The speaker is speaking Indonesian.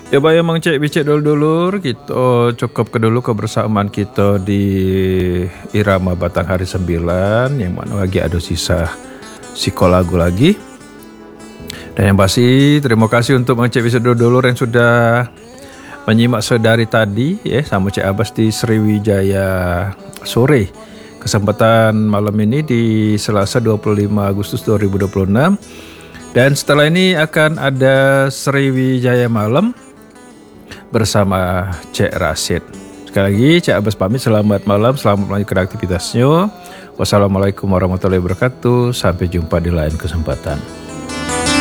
Coba ya Mang Cek bicek dulur kita cukup ke dulu kebersamaan kita di Irama Batang Hari 9 yang mana lagi ada sisa lagu lagi. Dan yang pasti terima kasih untuk Mang Cek bicek dulur yang sudah menyimak sedari tadi ya sama Cek Abbas di Sriwijaya sore. Kesempatan malam ini di Selasa 25 Agustus 2026. Dan setelah ini akan ada Sriwijaya malam bersama Cek Rasid. Sekali lagi Cek Abbas pamit, selamat malam, selamat melanjutkan aktivitasnya. Wassalamualaikum warahmatullahi wabarakatuh. Sampai jumpa di lain kesempatan.